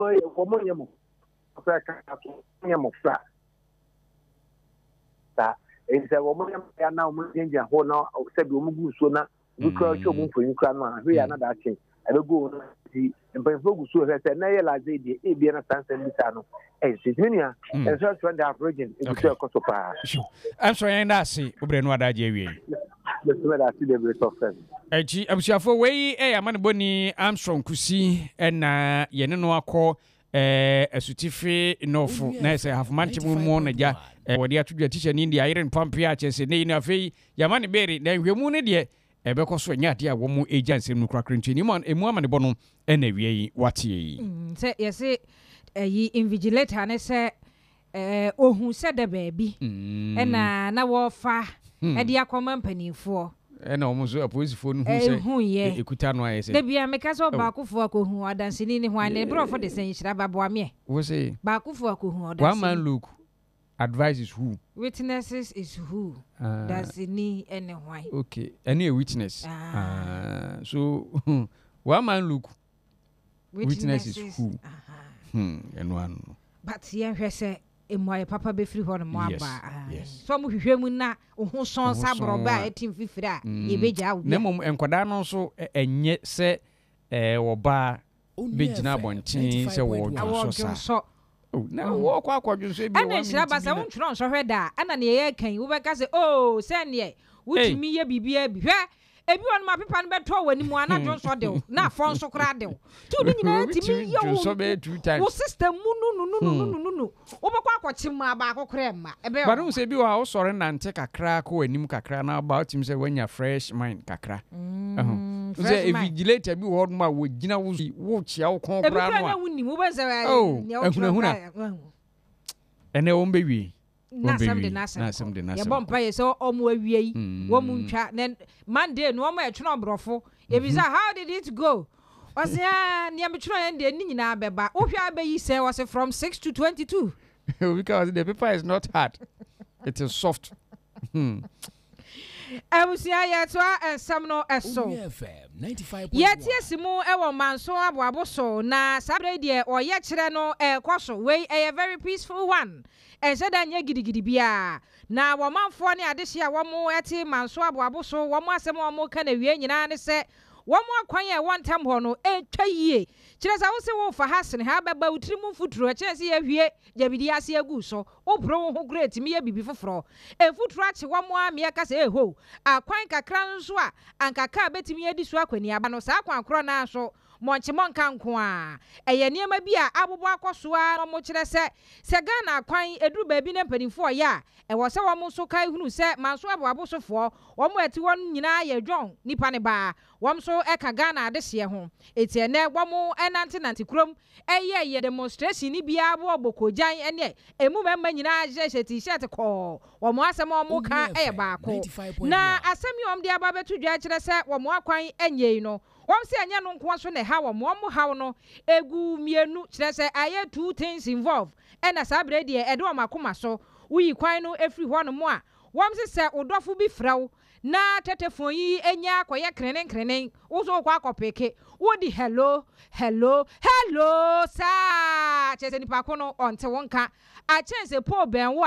woman yam fra that is a woman now moving your whole now said you so now we call you for you can we are not that I don't go see and by focus so I said nay la de e be na san san bitano and Sydney and so when they have region in the costopa I'm sorry and I see obre no adaje wi Eji abusiafo wei amane boni Armstrong Kusi na yene no akọ asutife nofo na say have mantimu mo na ja wode atudwa teacher ni India iron pump ya chese ne ina afei yamane beri na hwemu ne de ebekọ so nya de a wo mu agency no krakra ntini mo emu amane bono na wie wate yi se yese yi invigilator ne se ohun se de baabi na wo fa e de akoma mpanifo na omuzo apolisifoɔ no hu sɛ ekuta no ayɛ sɛ da bia meka sɛ baakofo akohu adansini ne hwan ne brofo de sɛ nhyira baboa me wo sɛ baakofo akohu adansini one man look advice is who witnesses is who dansini ene hwan okay any a witness so one man look witness is who eno ano but yen hwɛ sɛ emoye papa be free ho no mo aba so mo hwehwɛ mu na ho son sabro ba etim fifiri a ye beja wo na mom enkoda no so enye se wo ba bejina bonten se wo dwo so na wo kwa akwadwo so e bi wo ana shira ba se wo ntworo nso hwɛ da ana ne ye kan wo be ka se oh se ne wutimi ye bibia bi hwɛ ebi won ma pepa no beto wani mu ana dwo so de na afon so kra de tu ni nyina timi yo so be 2 times wo system mu no wo be kwa akwachi ma ba akokra ma ebe ba no se bi wa wo sore nante kakra ko wanim kakra na ba otim se wanya fresh mind kakra se vigilator bi wo ma wo gina wo chia wo kon kra no a woni wo be se ehuna ene wo mbe wi na some de ya bompa ye so omo awie yi wo mu ntwa Monday no omo etwe brofo ye bi say how did it go osia ne am twe ye de ni nyina beba wo hwa abeyi say was from 6 to 22 because the paper is not hard it is soft Abusia ye to ensam no eso yeti asimu e wo manso aboabo so na sabre de oye kire no ekoso we a very peaceful one enseda nya gidigidi bia na wo manfo ne adehye a wo mo eti manso aboabo so wo mo asem wo mo ka na wie nyina ne se wo mo akwan e wontam ho no etwa yie kire sa wo se wo fa hasene ha beba utrimu futuro kire se ye hwie jabidi ase agu so obro wo ho great mi ye bibi foforo futuro ache wo mo a me ka se ho akwan kakra nso a ankaka betimi edi so akwani aba no sa akwan akro na so monche monka nko a eye niema bi a abobo akoso a no mo kire se Ghana akwan eduru baabi ne mpanimfo ya wo se wo mo so kai hunu se manso aboabo sofo wo mo ati won nyina ye dwon nipa ne ba wo so eka Ghana adehye ho eti ene wo mo enante krom ye demonstration ni bia bo obokojan ene emu memma nyina je t-shirt ko wo mo asem wo mo ka baako na asem yom de aba betu dwa kire se wo mo akwan enye no wọ́n say anya no nko so ne ha wo mo ha no egu mienu kire se aye two things involved ena sabre de e de o makoma so uyi kwan no efri ho no mo a wọ́n say se odofo bi frawo na tetefon yi enya akoye krenen wo so kwa akopeke wo di hello sa chese nipa ko no onte wonka a chance po ben wo